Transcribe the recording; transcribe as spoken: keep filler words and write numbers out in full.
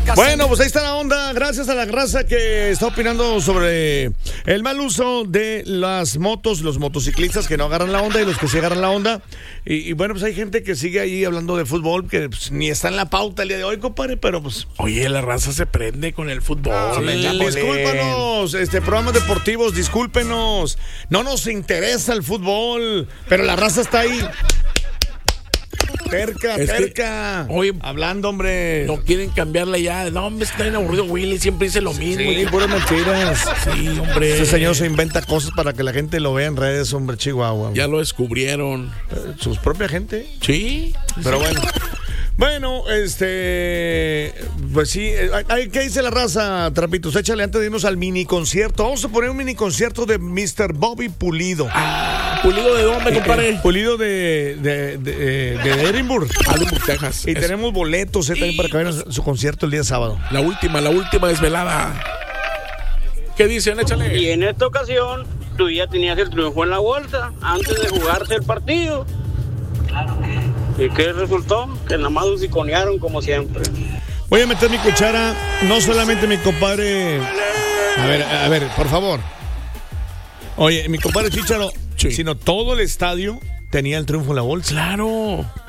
Bueno, pues ahí está la onda. Gracias a la raza que está opinando sobre el mal uso de las motos, los motociclistas que no agarran la onda y los que sí agarran la onda. Y, y bueno, pues hay gente que sigue ahí hablando de fútbol que pues, ni está en la pauta el día de hoy, compadre, pero pues... Oye, la raza se prende con el fútbol. Sí, discúlpanos, este, programas deportivos, discúlpenos. No nos interesa el fútbol, pero la raza está ahí. Terca, es terca. Que, oye, hablando, hombre. No quieren cambiarle ya. No, hombre, está bien aburrido, Willy. Siempre dice lo mismo. Sí, puras mentiras. Sí, hombre. Ese señor se inventa cosas para que la gente lo vea en redes, hombre, Chihuahua. Ya lo descubrieron. Eh, ¿Sus propia gente? Sí. Pero bueno. Bueno, este, pues sí, ¿qué dice la raza, Trapitos? Échale antes de irnos al mini concierto. Vamos a poner un mini concierto de mister Bobby Pulido. Ah, ¿Pulido de dónde, compadre? Pulido de, de, de, de Edinburgh. Edinburgh, Texas. Y es... tenemos boletos eh, también para que vayan a su concierto el día sábado. La última, la última desvelada. ¿Qué dicen? Échale. Y en esta ocasión, tú ya tenías el triunfo en la bolsa antes de jugarse el partido. Claro que... ¿Y qué resultó? Que nada más los iconearon como siempre. Voy a meter mi cuchara, no solamente mi compadre... A ver, a ver, por favor. Oye, mi compadre Chícharo, sí. Sino todo el estadio tenía el triunfo en la bolsa. Claro.